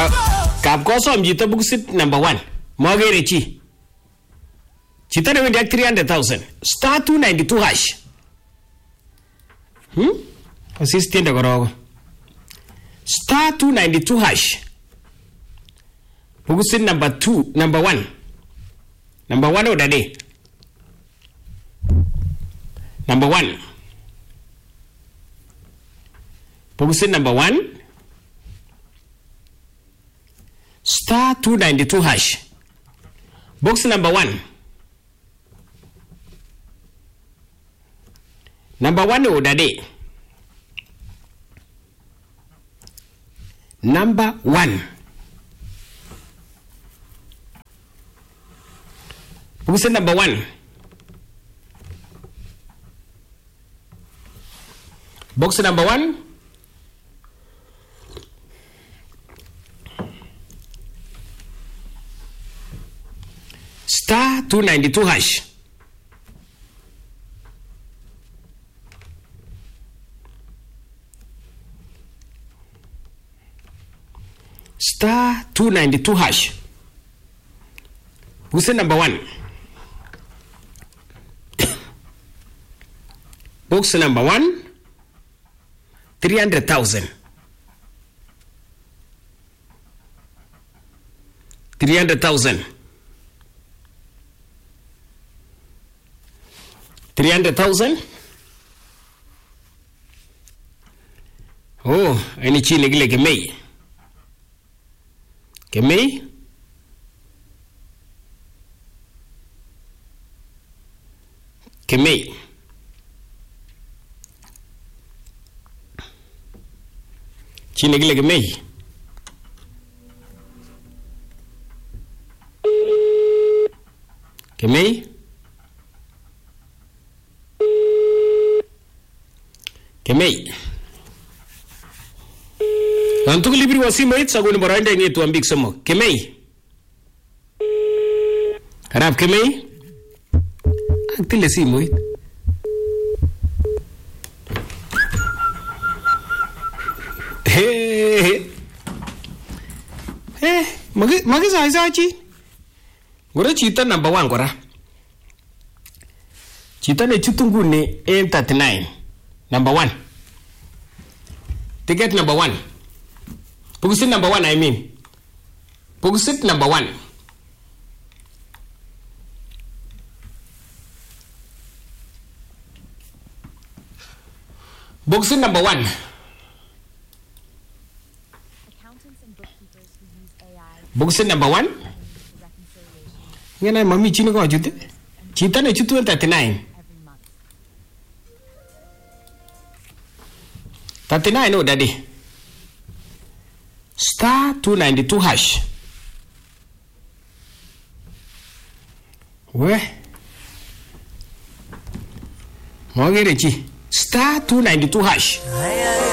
Kap kosom chito booksit number 1. Magere chi. Chito newendi ak 300,000. Star 292 hash. Asis tiende korogo. Star 292 hash. Booksit number 1. Number 1 odade. Number 1. Booksit number 1. Star 292 hash. Box number 1. Number 1 odade. Number 1. Box number 1. Box number 1. Star 292 hash. Star 292 hash. Who's the number 1? Box number 1. 300,000. 300,000. 300,000. Oh, any chile gile Kemei. Kemei. Kemei. Chile gile Kemei. Kemei. Kemei. Nantuk libri wasimoit sagun barainde ngetu ambik somo. Kemei. Harap Kemei. Aktile simoit. Magi sai chi. Gora chita number 1 gora. Chita ne chutunguni M39. Number 1. Ticket number 1. Pugusit number 1, I mean. Pugusit number 1. Pugusit number 1. Pugusit number 1. Ngana mami chini ko jute. Chita ne chutu 39. 39 no daddy. Star 292 hash. We. Magere chi. Star 292 hash.